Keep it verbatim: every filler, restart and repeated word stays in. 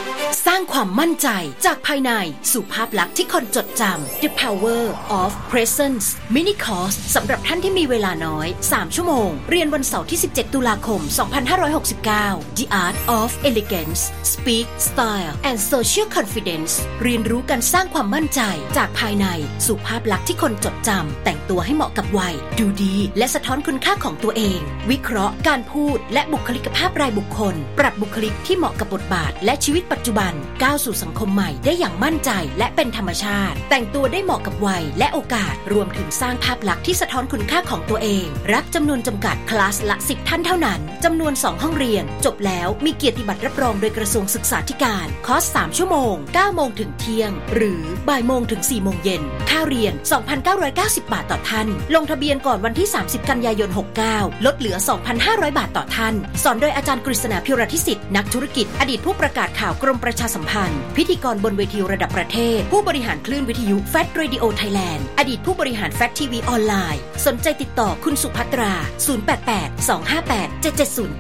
สร้างความมั่นใจจากภายในสู่ภาพลักษณ์ที่คนจดจำ The Power of Presence Mini Course สำหรับท่านที่มีเวลาน้อยสามชั่วโมงเรียนวันเสาร์ที่สิบเจ็ดตุลาคมสองพันห้าร้อยหกสิบเก้า The Art of Elegance Speak Style and Social Confidence เรียนรู้การสร้างความมั่นใจจากภายในสู่ภาพลักษณ์ที่คนจดจำแต่งตัวให้เหมาะกับวัยดูดีและสะท้อนคุณค่าของตัวเองวิเคราะห์การพูดและบุคลิกภาพรายบุคคลปรับบุคลิกที่เหมาะกับบทบาทและชีวิตปัจจุบันก้าวสู่สังคมใหม่ได้อย่างมั่นใจและเป็นธรรมชาติแต่งตัวได้เหมาะกับวัยและโอกาสรวมถึงสร้างภาพลักษณ์ที่สะท้อนคุณค่าของตัวเองรับจำนวนจำกัดคลาสละสิบท่านเท่านั้นจำนวนสองห้องเรียนจบแล้วมีเกียรติบัตรรับรองโดยกระทรวงศึกษาธิการคอร์สสามชั่วโมงเก้าโมงถึงเที่ยงหรือบ่ายโมงถึงสี่โมงเย็นค่าเรียน สองพันเก้าร้อยเก้าสิบ บาทต่อท่านลงทะเบียนก่อนวันที่สามสิบกันยายนหกสิบเก้าลดเหลือ สองพันห้าร้อย บาทต่อท่านสอนโดยอาจารย์กฤษณาภิรทิสิทธิ์นักธุรกิจอดีตผู้ประกาศข่าวกรมประชาสัมพันธ์พิธีกรบนเวทีระดับประเทศผู้บริหารคลื่นวิทยุ แฟต Radio Thailand อดีตผู้บริหาร แฟต ที วี ออนไลน์สนใจติดต่อคุณสุภัตราศูนย์ แปด แปด สอง ห้า แปด เจ็ด เจ็ด ศูนย์